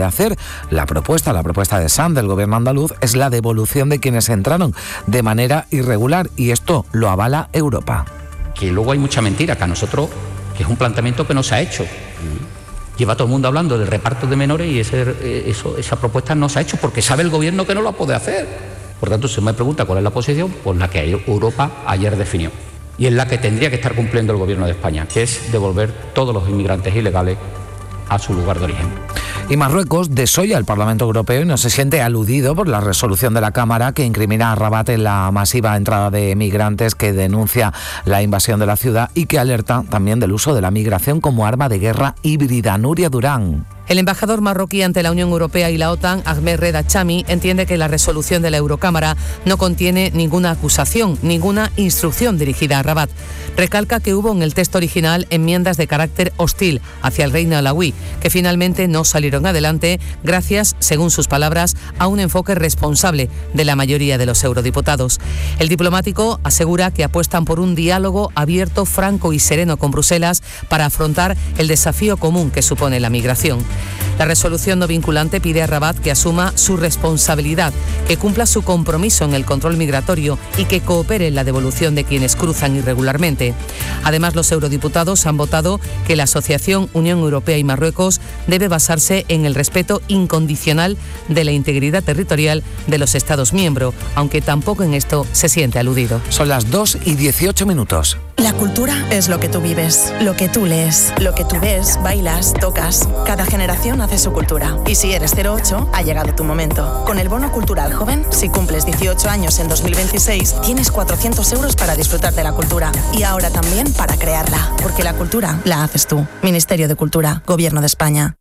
puede hacer. La propuesta de Sanz, del gobierno andaluz, es la devolución de quienes entraron de manera irregular, y esto lo avala Europa. Que luego hay mucha mentira, que a nosotros, que es un planteamiento que no se ha hecho. Lleva todo el mundo hablando del reparto de menores y esa propuesta no se ha hecho porque sabe el gobierno que no la puede hacer. Por tanto, si me pregunta cuál es la posición, pues la que Europa ayer definió. Y es la que tendría que estar cumpliendo el gobierno de España, que es devolver todos los inmigrantes ilegales a su lugar de origen. Y Marruecos desoya el Parlamento Europeo y no se siente aludido por la resolución de la Cámara que incrimina a Rabat en la masiva entrada de migrantes, que denuncia la invasión de la ciudad y que alerta también del uso de la migración como arma de guerra híbrida. Nuria Durán. El embajador marroquí ante la Unión Europea y la OTAN, Ahmed Reda Chami, entiende que la resolución de la Eurocámara no contiene ninguna acusación, ninguna instrucción dirigida a Rabat. Recalca que hubo en el texto original enmiendas de carácter hostil hacia el reino alauí, que finalmente no salieron adelante gracias, según sus palabras, a un enfoque responsable de la mayoría de los eurodiputados. El diplomático asegura que apuestan por un diálogo abierto, franco y sereno con Bruselas para afrontar el desafío común que supone la migración. La resolución no vinculante pide a Rabat que asuma su responsabilidad, que cumpla su compromiso en el control migratorio y que coopere en la devolución de quienes cruzan irregularmente. Además, los eurodiputados han votado que la asociación Unión Europea y Marruecos debe basarse en el respeto incondicional de la integridad territorial de los Estados miembros, aunque tampoco en esto se siente aludido. Son las 2:18. La cultura es lo que tú vives, lo que tú lees, lo que tú ves, bailas, tocas. Cada generación hace su cultura. Y si eres 08, ha llegado tu momento. Con el Bono Cultural Joven, si cumples 18 años en 2026, tienes 400 euros para disfrutar de la cultura. Y ahora también para crearla. Porque la cultura la haces tú. Ministerio de Cultura, Gobierno de España.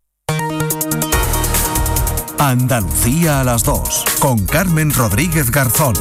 Andalucía a las 2, con Carmen Rodríguez Garzón.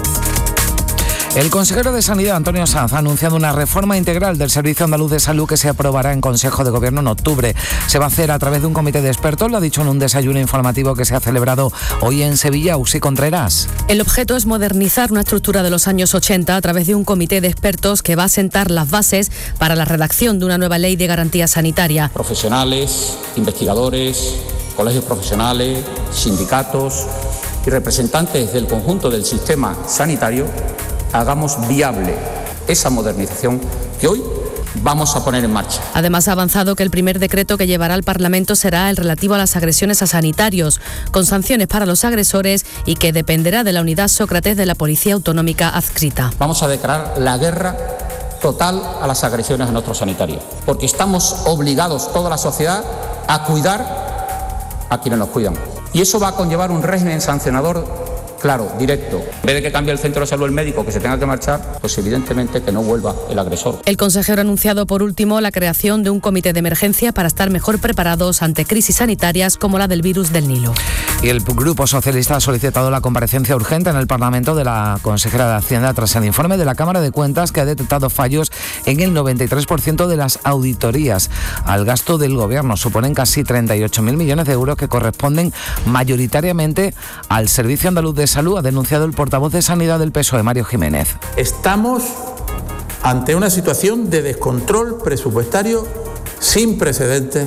El consejero de Sanidad, Antonio Sanz, ha anunciado una reforma integral del Servicio Andaluz de Salud que se aprobará en Consejo de Gobierno en octubre. Se va a hacer a través de un comité de expertos, lo ha dicho en un desayuno informativo que se ha celebrado hoy en Sevilla. Uxi Contreras. El objeto es modernizar una estructura de los años 80 a través de un comité de expertos que va a sentar las bases para la redacción de una nueva ley de garantía sanitaria. Profesionales, investigadores, colegios profesionales, sindicatos y representantes del conjunto del sistema sanitario hagamos viable esa modernización que hoy vamos a poner en marcha. Además, ha avanzado que el primer decreto que llevará al Parlamento será el relativo a las agresiones a sanitarios, con sanciones para los agresores y que dependerá de la unidad Sócrates de la Policía Autonómica adscrita. Vamos a declarar la guerra total a las agresiones a nuestros sanitarios, porque estamos obligados, toda la sociedad, a cuidar a quienes nos cuidan. Y eso va a conllevar un régimen sancionador claro, directo. En vez de que cambie el centro de salud el médico, que se tenga que marchar, pues evidentemente que no vuelva el agresor. El consejero ha anunciado por último la creación de un comité de emergencia para estar mejor preparados ante crisis sanitarias como la del virus del Nilo. Y el Grupo Socialista ha solicitado la comparecencia urgente en el Parlamento de la consejera de Hacienda tras el informe de la Cámara de Cuentas que ha detectado fallos en el 93% de las auditorías al gasto del Gobierno. Suponen casi 38.000 millones de euros que corresponden mayoritariamente al Servicio Andaluz de Salud, ha denunciado el portavoz de Sanidad del PSOE, Mario Jiménez. Estamos ante una situación de descontrol presupuestario sin precedentes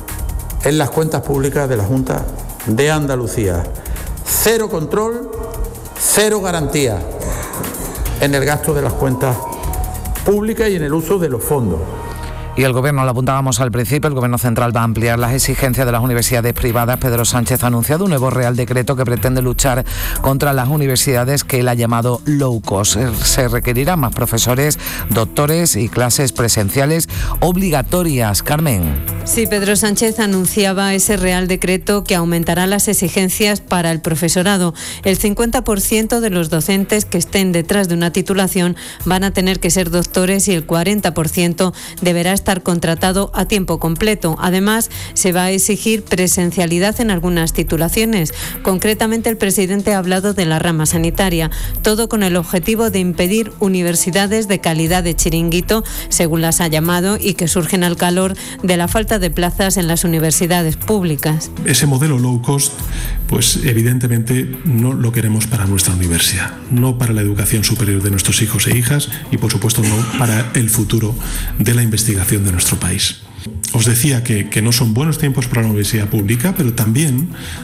en las cuentas públicas de la Junta de Andalucía. Cero control, cero garantía en el gasto de las cuentas públicas y en el uso de los fondos. Y el Gobierno, lo apuntábamos al principio, el Gobierno central va a ampliar las exigencias de las universidades privadas. Pedro Sánchez ha anunciado un nuevo Real Decreto que pretende luchar contra las universidades que él ha llamado low cost. Se requerirán más profesores, doctores y clases presenciales obligatorias. Carmen. Sí, Pedro Sánchez anunciaba ese Real Decreto que aumentará las exigencias para el profesorado. El 50% de los docentes que estén detrás de una titulación van a tener que ser doctores y el 40% deberá estar contratado a tiempo completo. Además, se va a exigir presencialidad en algunas titulaciones. Concretamente, el presidente ha hablado de la rama sanitaria, todo con el objetivo de impedir universidades de calidad de chiringuito, según las ha llamado, y que surgen al calor de la falta de plazas en las universidades públicas. Ese modelo low cost, pues evidentemente no lo queremos para nuestra universidad, no para la educación superior de nuestros hijos e hijas y por supuesto no para el futuro de la investigación de nuestro país. Os decía que no son buenos tiempos para la universidad pública, pero también